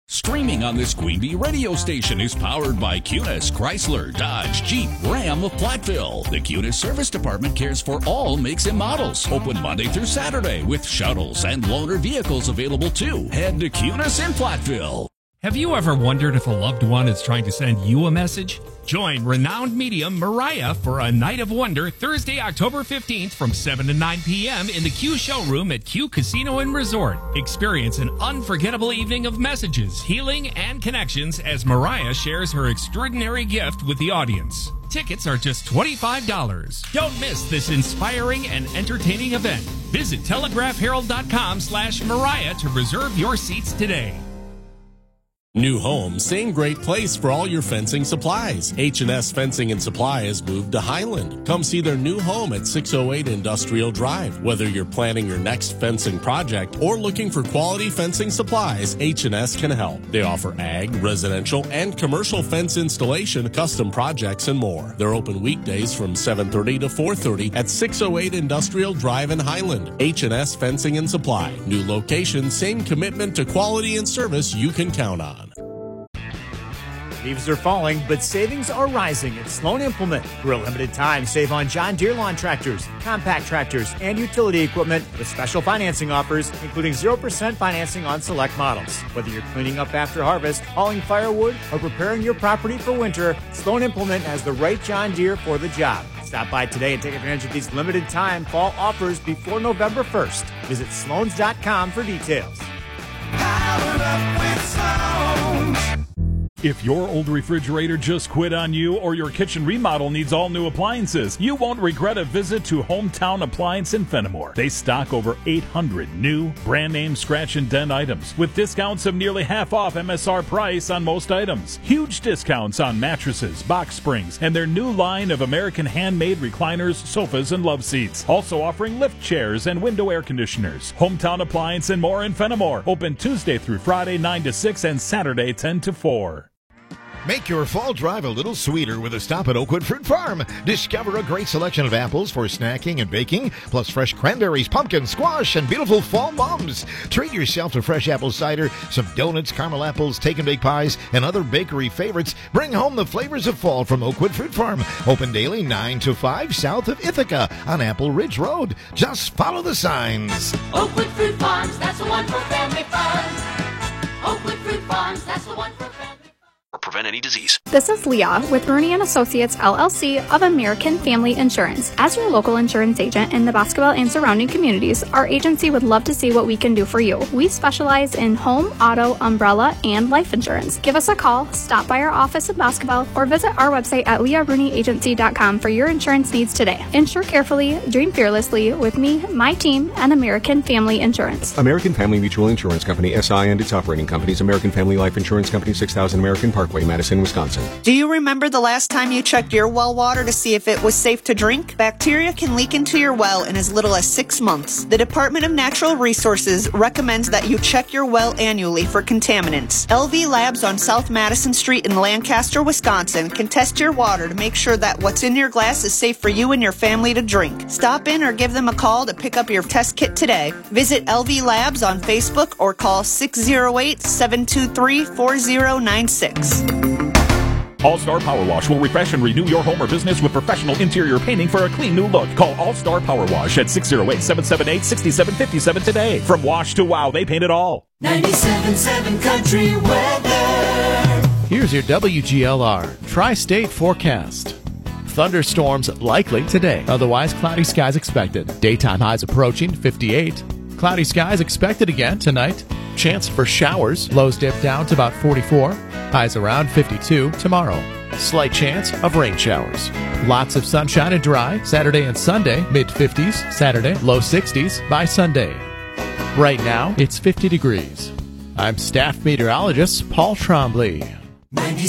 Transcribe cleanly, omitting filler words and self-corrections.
Streaming on this Queen Bee radio station is powered by Cunis, Chrysler, Dodge, Jeep, Ram of Platteville. The Cunis Service Department cares for all makes and models. Open Monday through Saturday with shuttles and loaner vehicles available too. Head to Cunis in Platteville. Have you ever wondered if a loved one is trying to send you a message? Join renowned medium Mariah for a Night of Wonder Thursday, October 15th from 7 to 9 p.m. in the Q Showroom at Q Casino and Resort. Experience an unforgettable evening of messages, healing, and connections as Mariah shares her extraordinary gift with the audience. Tickets are just $25. Don't miss this inspiring and entertaining event. Visit telegraphherald.com/Mariah to reserve your seats today. New home, same great place for all your fencing supplies. H&S Fencing and Supply has moved to Highland. Come see their new home at 608 Industrial Drive. Whether you're planning your next fencing project or looking for quality fencing supplies, H&S can help. They offer ag, residential, and commercial fence installation, custom projects, and more. They're open weekdays from 7:30 to 4:30 at 608 Industrial Drive in Highland. H&S Fencing and Supply. New location, same commitment to quality and service you can count on. Leaves are falling, but savings are rising at Sloan Implement. For a limited time, save on John Deere lawn tractors, compact tractors, and utility equipment with special financing offers, including 0% financing on select models. Whether you're cleaning up after harvest, hauling firewood, or preparing your property for winter, Sloan Implement has the right John Deere for the job. Stop by today and take advantage of these limited time fall offers before November 1st. Visit Sloans.com for details. Powered up with Sloans. If your old refrigerator just quit on you or your kitchen remodel needs all new appliances, you won't regret a visit to Hometown Appliance in Fenimore. They stock over 800 new, brand-name scratch and dent items with discounts of nearly half off MSR price on most items. Huge discounts on mattresses, box springs, and their new line of American handmade recliners, sofas, and love seats. Also offering lift chairs and window air conditioners. Hometown Appliance and more in Fenimore. Open Tuesday through Friday 9 to 6 and Saturday 10 to 4. Make your fall drive a little sweeter with a stop at Oakwood Fruit Farm. Discover a great selection of apples for snacking and baking, plus fresh cranberries, pumpkin, squash, and beautiful fall mums. Treat yourself to fresh apple cider, some donuts, caramel apples, take and bake pies, and other bakery favorites. Bring home the flavors of fall from Oakwood Fruit Farm. Open daily 9 to 5 south of Ithaca on Apple Ridge Road. Just follow the signs. Oakwood Fruit Farms, that's the one for family fun. Oakwood Fruit Farms, that's the one for family fun. Or prevent any disease. This is Leah with Rooney & Associates, LLC of American Family Insurance. As your local insurance agent in the Boscobel and surrounding communities, our agency would love to see what we can do for you. We specialize in home, auto, umbrella, and life insurance. Give us a call, stop by our office in Boscobel, or visit our website at leahrooney.agency.com for your insurance needs today. Insure carefully, dream fearlessly with me, my team, and American Family Insurance. American Family Mutual Insurance Company, SI, and its operating companies, American Family Life Insurance Company, 6000 American Parkway, Madison, Wisconsin. Do you remember the last time you checked your well water to see if it was safe to drink? Bacteria can leak into your well in as little as 6 months. The Department of Natural Resources recommends that you check your well annually for contaminants. LV Labs on South Madison Street in Lancaster, Wisconsin can test your water to make sure that what's in your glass is safe for you and your family to drink. Stop in or give them a call to pick up your test kit today. Visit LV Labs on Facebook or call 608-723-4096. All-Star Power Wash will refresh and renew your home or business with professional interior painting for a clean new look. Call All-Star Power Wash at 608-778-6757 today. From wash to wow, they paint it all. 97.7 Country Weather. Here's your WGLR Tri-State forecast. Thunderstorms likely today. Otherwise, cloudy skies expected. Daytime highs approaching 58. Cloudy skies expected again tonight. Chance for showers. Lows dip down to about 44. Highs around 52 tomorrow. Slight chance of rain showers. Lots of sunshine and dry Saturday and Sunday. Mid-50s Saturday. Low 60s by Sunday. Right now, it's 50 degrees. I'm staff meteorologist Paul Trombley. 97.